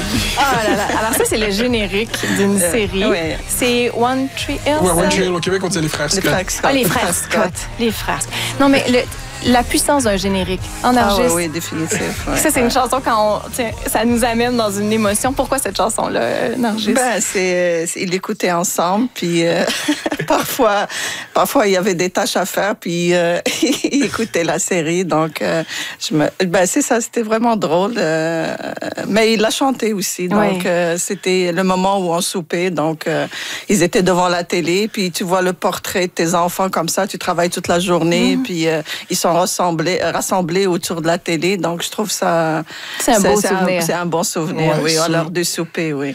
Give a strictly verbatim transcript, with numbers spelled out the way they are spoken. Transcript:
Ah là là. Alors ça, c'est le générique d'une Euh, série. ouais. C'est One Tree Hill. Ouais, One ça? Tree Hill, au Québec, on dit les frères Les Scott. frères Scott. Ah, les frères Scott. Les frères Scott. Non, mais le, la puissance d'un générique en Ah argiste. oui, oui, définitif. Ouais. Ça, c'est une chanson quand on, tiens, ça nous amène dans une émotion. Pourquoi cette chanson-là, euh, Nargis? Ben, c'est, c'est- ils l'écoutaient ensemble, puis euh, parfois, parfois il y avait des tâches à faire, puis euh, ils écoutaient la série, donc euh, je me, ben c'est ça, c'était vraiment drôle. euh, mais il l'a chanté aussi, donc Oui. euh, c'était le moment où on soupait, donc euh, ils étaient devant la télé, puis tu vois le portrait de tes enfants comme ça, tu travailles toute la journée, Mm. puis euh, ils sont rassemblés, rassemblés autour de la télé, donc je trouve ça C'est un beau c'est souvenir. c'est un bon souvenir, Ouais, oui, à ça. l'heure du souper, oui.